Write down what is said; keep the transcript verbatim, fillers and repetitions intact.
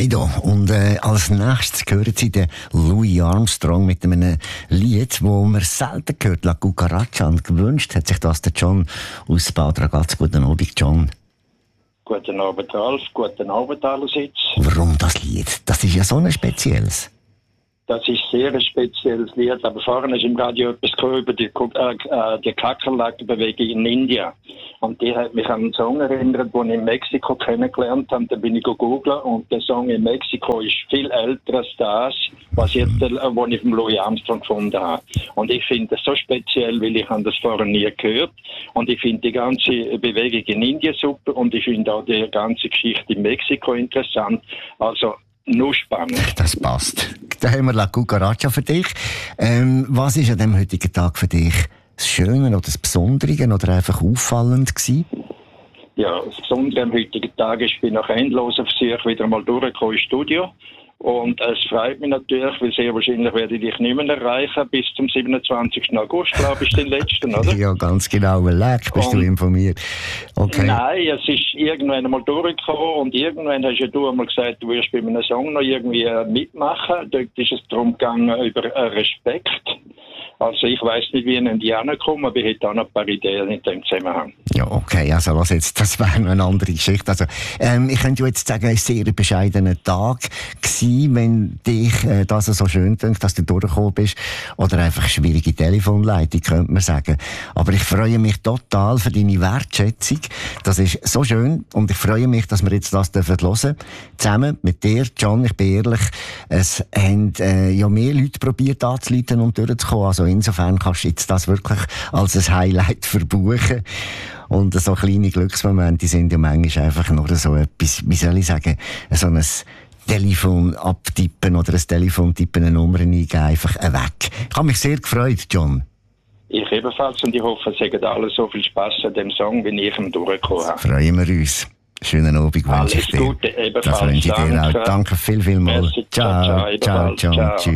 Dido. Und äh, als nächstes hören Sie den Louis Armstrong mit einem Lied, das man selten gehört, La Cucaracha. Und gewünscht hat sich das der John aus Bad Ragaz. Guten Abend, John. Guten Abend, Ralf. Guten Abend allerseits. Warum das Lied? Das ist ja so ein spezielles. Das ist sehr ein spezielles Lied, aber vorhin ist im Radio etwas gehört über die, äh, die Kakerlakenbewegung in Indien. Und die hat mich an einen Song erinnert, den ich in Mexiko kennengelernt habe. Da bin ich gegoogelt und der Song in Mexiko ist viel älter als das, was jetzt, äh, was ich vom Louis Armstrong gefunden habe. Und ich finde das so speziell, weil ich habe das vorher nie gehört. Und ich finde die ganze Bewegung in Indien super und ich finde auch die ganze Geschichte in Mexiko interessant. Also, nur spannend. Das passt. Da haben wir La Cucaracha für dich. Ähm, was ist an dem heutigen Tag für dich das Schöne oder das Besondere oder einfach auffallend gewesen? Ja, das Besondere am heutigen Tag ist, ich bin nach endlosen Versuchen wieder mal durchgekommen ins Studio. Und es freut mich natürlich, weil sehr wahrscheinlich werde ich dich nicht mehr erreichen bis zum siebenundzwanzigsten August, glaube ich, den letzten, oder? Ja, ganz genau. Leck, bist und, du informiert. Okay. Nein, es ist irgendwann einmal durchgekommen und irgendwann hast ja du einmal gesagt, du wirst bei einem Song noch irgendwie mitmachen. Dort ist es darum gegangen, über Respekt. Also ich weiss nicht, wie ich in die ankomme, aber ich hätte auch noch ein paar Ideen in dem Zusammenhang. Ja, okay, also was jetzt, das wäre noch eine andere Geschichte. Also, ähm, ich könnte jetzt sagen, ein sehr bescheidener Tag gewesen, wenn dich äh, das so schön dünkt, dass du durchgekommen bist. Oder einfach schwierige Telefonleitung, könnte man sagen. Aber ich freue mich total für deine Wertschätzung. Das ist so schön und ich freue mich, dass wir jetzt das hören dürfen. Zusammen mit dir, John, ich bin ehrlich, es haben äh, ja mehr Leute probiert anzuleiten und durchzukommen. Also insofern kannst du jetzt das wirklich als ein Highlight verbuchen. Und so kleine Glücksmomente sind ja manchmal einfach nur so etwas, wie soll ich sagen, so ein Telefon abtippen oder ein Telefon tippen, eine Nummer eingeben, einfach weg. Ich habe mich sehr gefreut, John. Ich ebenfalls und ich hoffe, es hat alle so viel Spass an dem Song, wie ich ihm durchgekommen habe. Freuen wir uns. Schönen Abend wünsche ich dir. Alles Gute, ebenfalls. Das wünsche ich dir auch. Danke viel, viel mal. Merci, ciao, ciao, ciao, ciao, ciao, ciao.